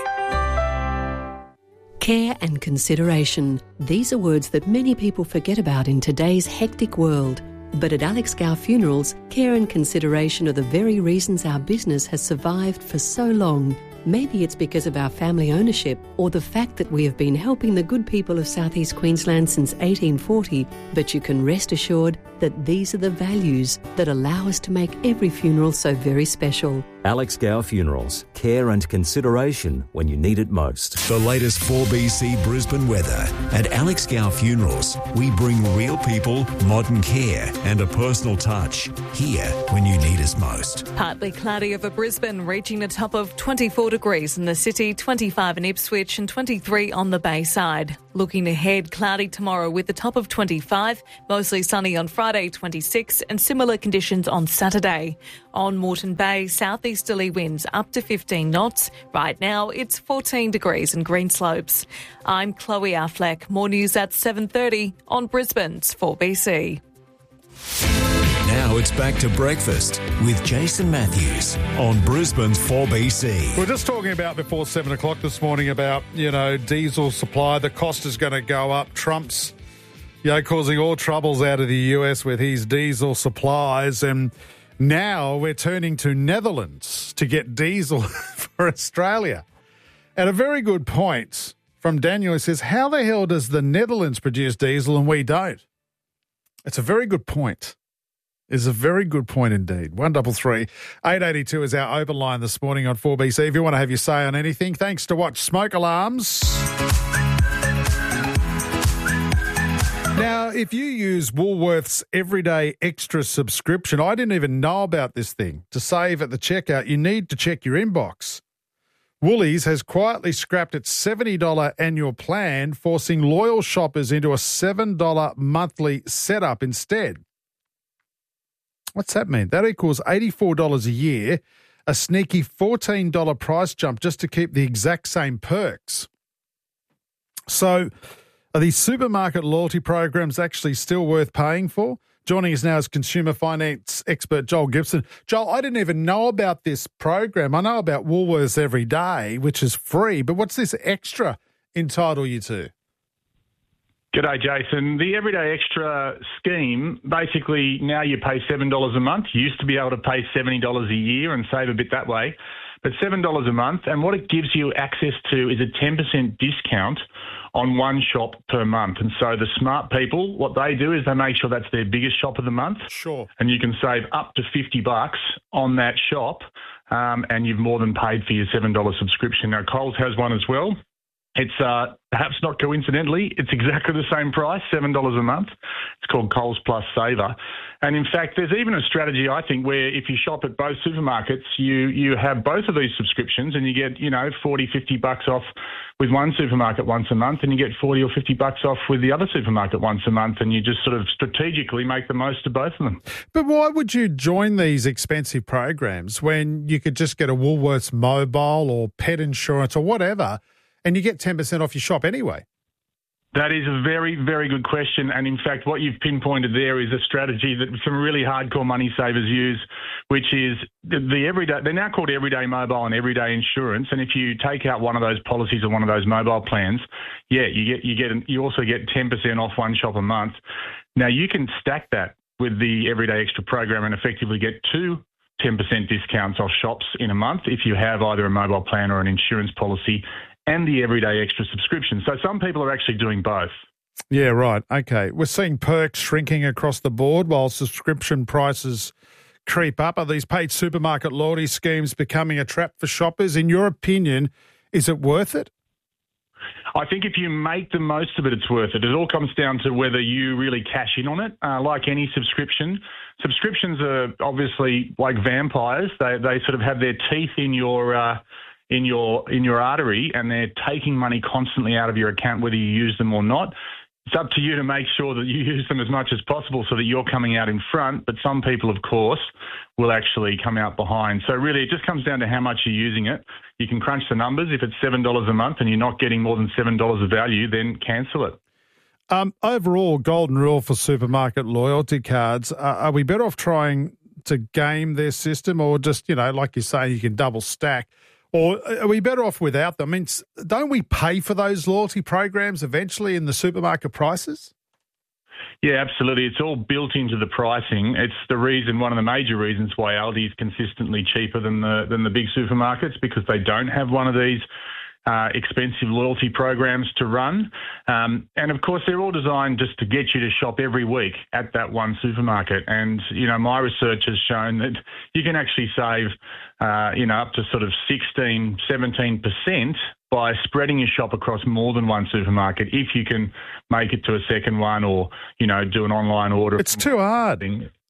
Care and consideration. These are words that many people forget about in today's hectic world. But at Alex Gow Funerals, care and consideration are the very reasons our business has survived for so long. Maybe it's because of our family ownership or the fact that we have been helping the good people of Southeast Queensland since eighteen forty, but you can rest assured that these are the values that allow us to make every funeral so very special. Alex Gow Funerals. Care and consideration when you need it most. The latest four B C Brisbane weather. At Alex Gow Funerals, we bring real people, modern care and a personal touch. Here when you need us most. Partly cloudy over Brisbane, reaching a top of twenty-four degrees in the city, twenty-five in Ipswich and twenty-three on the Bayside. Looking ahead, cloudy tomorrow with a top of twenty-five, mostly sunny on Friday, twenty-six, and similar conditions on Saturday. On Moreton Bay, southeasterly winds up to fifteen knots. Right now, it's fourteen degrees in Greenslopes. I'm Chloe Affleck. More news at seven thirty on Brisbane's four B C. Now it's back to breakfast with Jason Matthews on Brisbane's four B C. We We're just talking about before seven o'clock this morning about, you know, diesel supply. The cost is going to go up. Trump's, you know, causing all troubles out of the U S with his diesel supplies. And now we're turning to Netherlands to get diesel for Australia. And a very good point from Daniel. He says, how the hell does the Netherlands produce diesel and we don't? It's a very good point. Is a very good point indeed. one double three eight eighty two is our open line this morning on four B C. If you want to have your say on anything, thanks to Watch Smoke Alarms. Now, if you use Woolworths Everyday Extra subscription, I didn't even know about this thing. To save at the checkout, you need to check your inbox. Woolies has quietly scrapped its seventy dollars annual plan, forcing loyal shoppers into a seven dollars monthly setup instead. What's that mean? That equals eighty-four dollars a year, a sneaky fourteen dollars price jump just to keep the exact same perks. So are these supermarket loyalty programs actually still worth paying for? Joining us now is consumer finance expert Joel Gibson. Joel, I didn't even know about this program. I know about Woolworths Every Day, which is free, but what's this extra entitle you to? G'day, Jason. The Everyday Extra scheme, basically now you pay seven dollars a month. You used to be able to pay seventy dollars a year and save a bit that way, but seven dollars a month. And what it gives you access to is a ten percent discount on one shop per month. And so the smart people, what they do is they make sure that's their biggest shop of the month. Sure. And you can save up to fifty bucks on that shop, um, and you've more than paid for your seven dollars subscription. Now, Coles has one as well. It's uh, perhaps not coincidentally, it's exactly the same price, seven dollars a month. It's called Coles Plus Saver. And in fact, there's even a strategy, I think, where if you shop at both supermarkets, you you have both of these subscriptions and you get, you know, forty, fifty bucks off with one supermarket once a month and you get forty or fifty bucks off with the other supermarket once a month, and you just sort of strategically make the most of both of them. But why would you join these expensive programs when you could just get a Woolworths mobile or pet insurance or whatever, and you get ten percent off your shop anyway? That is a very, very good question. And in fact, what you've pinpointed there is a strategy that some really hardcore money savers use, which is the, the everyday, they're now called Everyday Mobile and Everyday Insurance. And if you take out one of those policies or one of those mobile plans, yeah, you get, you get, you also get ten percent off one shop a month. Now you can stack that with the Everyday Extra program and effectively get two ten percent discounts off shops in a month if you have either a mobile plan or an insurance policy and the Everyday Extra subscription. So some people are actually doing both. Yeah, right. Okay. We're seeing perks shrinking across the board while subscription prices creep up. Are these paid supermarket loyalty schemes becoming a trap for shoppers? In your opinion, is it worth it? I think if you make the most of it, it's worth it. It all comes down to whether you really cash in on it. Uh, like any subscription, subscriptions are obviously like vampires. They they sort of have their teeth in your uh, in your in your artery, and they're taking money constantly out of your account, whether you use them or not. It's up to you to make sure that you use them as much as possible so that you're coming out in front. But some people, of course, will actually come out behind. So really, it just comes down to how much you're using it. You can crunch the numbers. If it's seven dollars a month and you're not getting more than seven dollars of value, then cancel it. Um, overall, golden rule for supermarket loyalty cards, uh, are we better off trying to game their system, or just, you know, like you say, you can double stack? Or are we better off without them? I mean, don't we pay for those loyalty programs eventually in the supermarket prices? Yeah, absolutely. It's all built into the pricing. It's the reason, one of the major reasons why Aldi is consistently cheaper than the than the big supermarkets, because they don't have one of these uh, expensive loyalty programs to run. Um, and of course, they're all designed just to get you to shop every week at that one supermarket. And, you know, my research has shown that you can actually save, uh, you know, up to sort of sixteen, seventeen percent by spreading your shop across more than one supermarket if you can make it to a second one, or, you know, do an online order. It's too hard.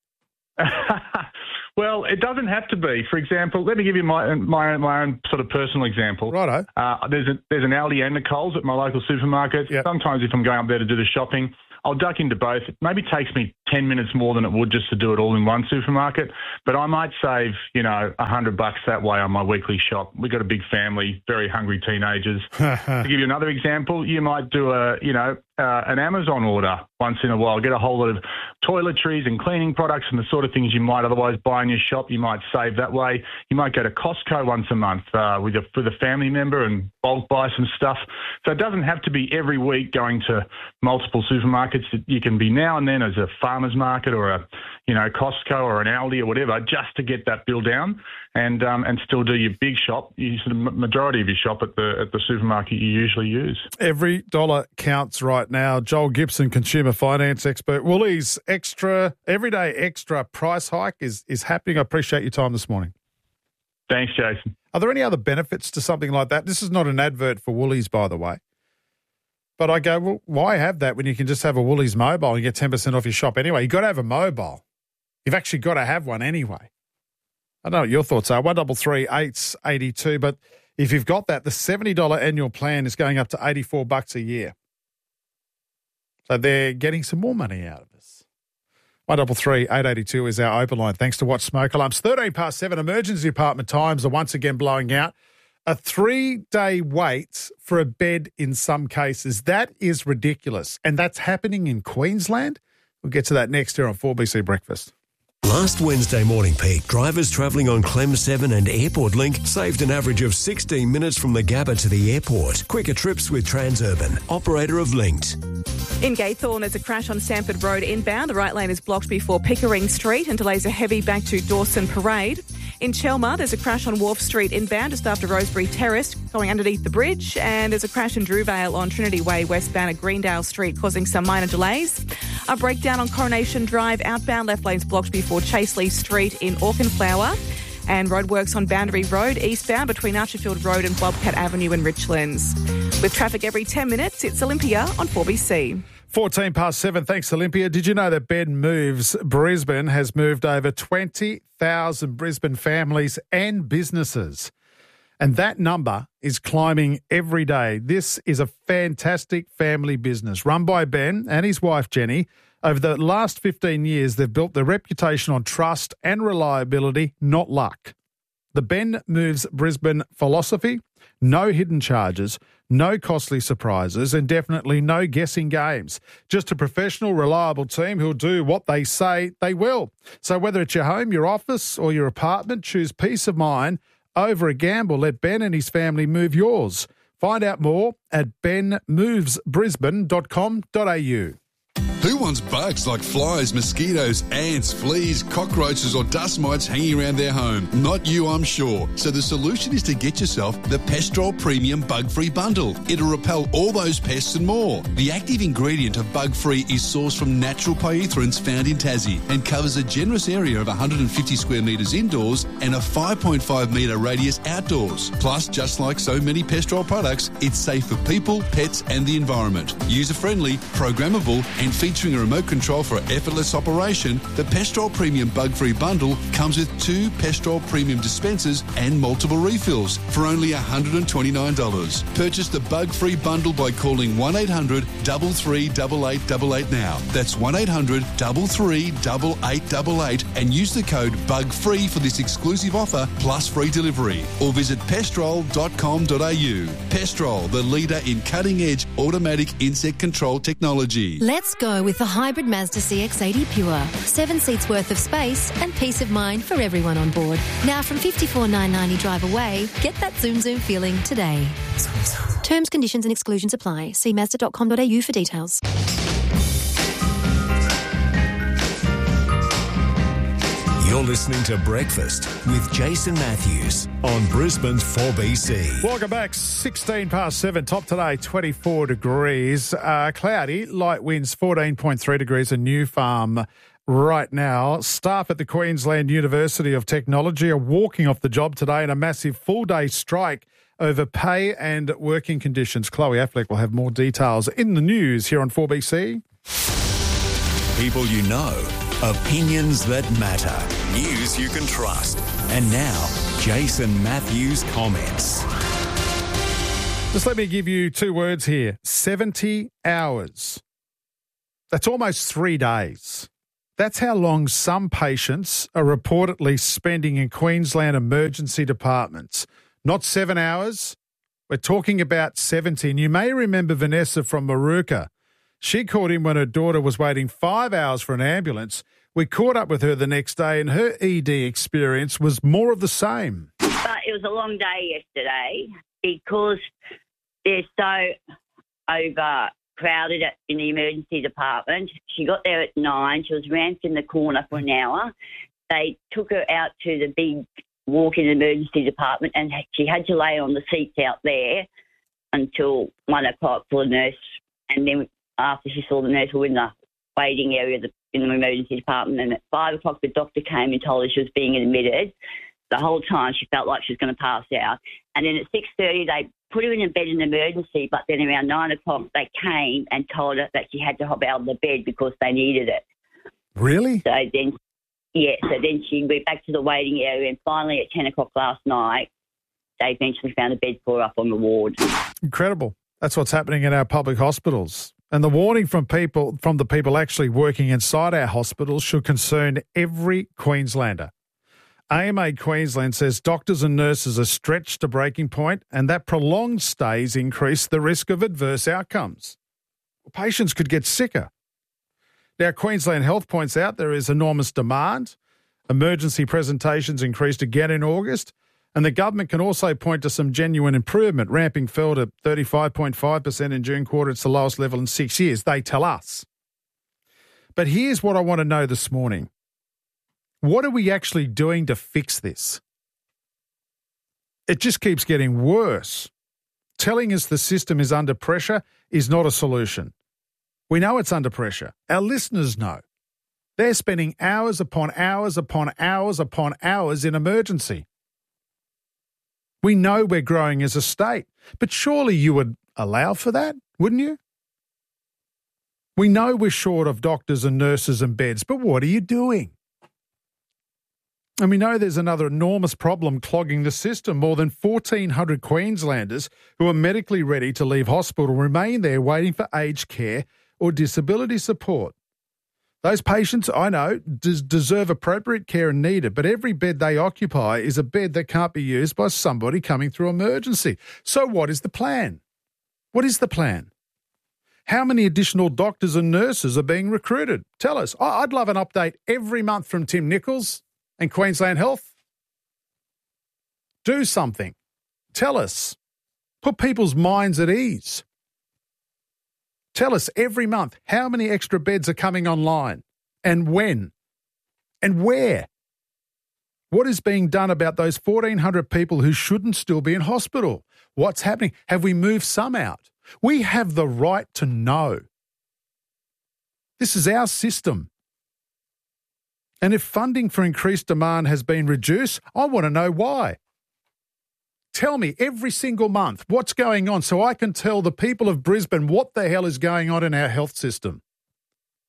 Well, it doesn't have to be. For example, let me give you my my, my own sort of personal example. Righto. Uh, there's, a, there's an Aldi and a Coles at my local supermarket. Yep. Sometimes if I'm going up there to do the shopping, I'll duck into both. It maybe takes me ten minutes more than it would just to do it all in one supermarket, but I might save, you know, a hundred bucks that way on my weekly shop. We've got a big family, very hungry teenagers. To give you another example, you might do a, you know, uh, an Amazon order once in a while, get a whole lot of toiletries and cleaning products and the sort of things you might otherwise buy in your shop. You might save that way. You might go to Costco once a month uh, with, a, with a family member and bulk buy some stuff. So it doesn't have to be every week going to multiple supermarkets. You can be now and then as a farmer's market or a, you know, Costco or an Aldi or whatever, just to get that bill down and um, and still do your big shop. You use the majority of your shop at the at the supermarket you usually use. Every dollar counts right now. Joel Gibson, consumer finance expert. Woolies extra, everyday extra price hike is, is happening. I appreciate your time this morning. Thanks, Jason. Are there any other benefits to something like that? This is not an advert for Woolies, by the way. But I go, well, why have that when you can just have a Woolies mobile and get ten percent off your shop anyway? You've got to have a mobile. You've actually got to have one anyway. I don't know what your thoughts are. one double three eight eighty two. But if you've got that, the seventy dollars annual plan is going up to eighty-four bucks a year. So they're getting some more money out of us. one double three eight eighty two is our open line. Thanks to Watch Smoke Alarms. thirteen past seven, emergency department times are once again blowing out. A three-day wait for a bed in some cases. That is ridiculous. And that's happening in Queensland. We'll get to that next here on four B C Breakfast. Last Wednesday morning peak, drivers travelling on Clem seven and Airport Link saved an average of sixteen minutes from the Gabba to the airport. Quicker trips with Transurban, operator of Linked. In Gaythorne, there's a crash on Stamford Road inbound. The right lane is blocked before Pickering Street and delays are heavy back to Dawson Parade. In Chelmer, there's a crash on Wharf Street inbound just after Rosebery Terrace, going underneath the bridge. And there's a crash in Drewvale on Trinity Way westbound at Greendale Street, causing some minor delays. A breakdown on Coronation Drive outbound, left lane's blocked before Chaseley Street in Auchenflower. And roadworks on Boundary Road eastbound between Archerfield Road and Bobcat Avenue in Richlands. With traffic every ten minutes, it's Olympia on four B C. fourteen past seven, thanks Olympia. Did you know that Ben Moves Brisbane has moved over twenty thousand Brisbane families and businesses? And that number is climbing every day. This is a fantastic family business run by Ben and his wife Jenny. Over the last fifteen years, they've built their reputation on trust and reliability, not luck. The Ben Moves Brisbane philosophy: no hidden charges, no costly surprises, and definitely no guessing games. Just a professional, reliable team who'll do what they say they will. So whether it's your home, your office, or your apartment, choose peace of mind over a gamble. Let Ben and his family move yours. Find out more at ben moves brisbane dot com dot a u. Who wants bugs like flies, mosquitoes, ants, fleas, cockroaches or dust mites hanging around their home? Not you, I'm sure. So the solution is to get yourself the Pestrol Premium Bug-Free Bundle. It'll repel all those pests and more. The active ingredient of Bug-Free is sourced from natural pyrethroids found in Tassie and covers a generous area of one hundred fifty square metres indoors and a five point five metre radius outdoors. Plus, just like so many Pestrol products, it's safe for people, pets and the environment. User-friendly, programmable and feature Featuring a remote control for effortless operation, the Pestrol Premium Bug-Free Bundle comes with two Pestrol Premium dispensers and multiple refills for only one hundred twenty-nine dollars. Purchase the Bug-Free Bundle by calling one eight hundred, three three eight eight eight eight now. That's one eight hundred, three three eight eight eight eight and use the code BUGFREE for this exclusive offer plus free delivery. Or visit pestrol dot com dot a u. Pestrol, the leader in cutting-edge automatic insect control technology. Let's go with the hybrid Mazda C X eighty Pure. Seven seats worth of space and peace of mind for everyone on board. Now from fifty-four thousand nine hundred ninety drive away, get that zoom zoom feeling today. Terms, conditions and exclusions apply. See mazda dot com dot a u for details. You're listening to Breakfast with Jason Matthews on Brisbane's four B C. Welcome back. sixteen past seven. Top today, twenty-four degrees. Uh, cloudy, light winds, fourteen point three degrees. A new farm right now. Staff at the Queensland University of Technology are walking off the job today in a massive full-day strike over pay and working conditions. Chloe Affleck will have more details in the news here on four B C. People you know, opinions that matter, news you can trust. And now, Jason Matthews comments. Just let me give you two words here. seventy hours. That's almost three days. That's how long some patients are reportedly spending in Queensland emergency departments. Not seven hours. We're talking about seventy. And you may remember Vanessa from Maruka. She called in when her daughter was waiting five hours for an ambulance. We caught up with her the next day and her E D experience was more of the same. But it was a long day yesterday because they're so overcrowded at, in the emergency department. She got there at nine. She was ramped in the corner for an hour. They took her out to the big walk-in emergency department and she had to lay on the seats out there until one o'clock for the nurse. And then after she saw the nurse, we were in the waiting area in the emergency department, and at five o'clock the doctor came and told her she was being admitted. The whole time she felt like she was going to pass out. And then at six thirty they put her in a bed in emergency, but then around nine o'clock they came and told her that she had to hop out of the bed because they needed it. Really? So then, yeah, so then she went back to the waiting area, and finally at ten o'clock last night they eventually found a bed for her up on the ward. Incredible. That's what's happening in our public hospitals. And the warning from people, from the people actually working inside our hospitals should concern every Queenslander. A M A Queensland says doctors and nurses are stretched to breaking point and that prolonged stays increase the risk of adverse outcomes. Patients could get sicker. Now, Queensland Health points out there is enormous demand. Emergency presentations increased again in August. And the government can also point to some genuine improvement. Ramping fell to thirty-five point five percent in June quarter. It's the lowest level in six years, they tell us. But here's what I want to know this morning. What are we actually doing to fix this? It just keeps getting worse. Telling us the system is under pressure is not a solution. We know it's under pressure. Our listeners know. They're spending hours upon hours upon hours upon hours in emergency. We know we're growing as a state, but surely you would allow for that, wouldn't you? We know we're short of doctors and nurses and beds, but what are you doing? And we know there's another enormous problem clogging the system. More than fourteen hundred Queenslanders who are medically ready to leave hospital remain there waiting for aged care or disability support. Those patients, I know, des- deserve appropriate care and need it, but every bed they occupy is a bed that can't be used by somebody coming through emergency. So what is the plan? What is the plan? How many additional doctors and nurses are being recruited? Tell us. Oh, I'd love an update every month from Tim Nichols and Queensland Health. Do something. Tell us. Put people's minds at ease. Tell us every month how many extra beds are coming online and when and where. What is being done about those fourteen hundred people who shouldn't still be in hospital? What's happening? Have we moved some out? We have the right to know. This is our system. And if funding for increased demand has been reduced, I want to know why. Tell me every single month what's going on so I can tell the people of Brisbane what the hell is going on in our health system.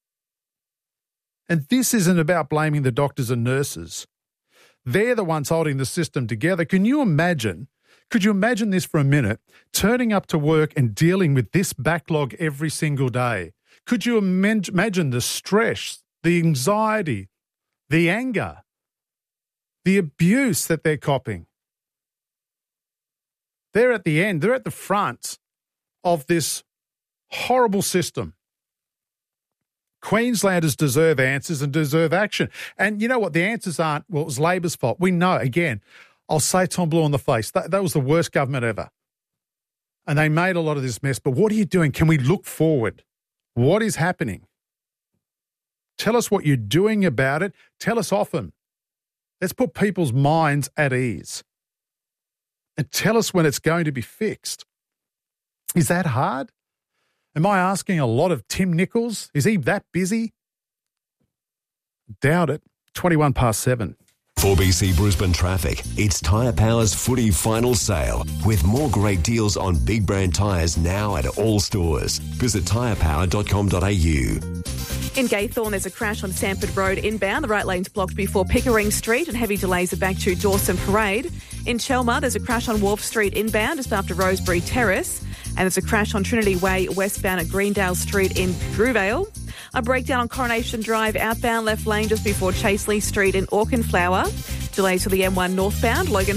And this isn't about blaming the doctors and nurses. They're the ones holding the system together. Can you imagine, could you imagine this for a minute, turning up to work and dealing with this backlog every single day? Could you imagine the stress, the anxiety, the anger, the abuse that they're copping? They're at the end, they're at the front of this horrible system. Queenslanders deserve answers and deserve action. And you know what? The answers aren't, well, it was Labor's fault. We know, again, I'll say Tom Blue in the face. That, that was the worst government ever. And they made a lot of this mess. But what are you doing? Can we look forward? What is happening? Tell us what you're doing about it. Tell us often. Let's put people's minds at ease. And tell us when it's going to be fixed. Is that hard? Am I asking a lot of Tim Nichols? Is he that busy? Doubt it. twenty-one past seven. four B C Brisbane traffic. It's Tyre Power's footy final sale with more great deals on big brand tyres now at all stores. Visit tyre power dot com dot a u. In Gaythorne, there's a crash on Sanford Road inbound. The right lane's blocked before Pickering Street and heavy delays are back to Dawson Parade. In Chelmer, there's a crash on Wharf Street inbound just after Rosebery Terrace. And there's a crash on Trinity Way westbound at Greendale Street in Drewvale. A breakdown on Coronation Drive outbound left lane just before Chaseley Street in Auchenflower. Delays for the M one northbound, Logan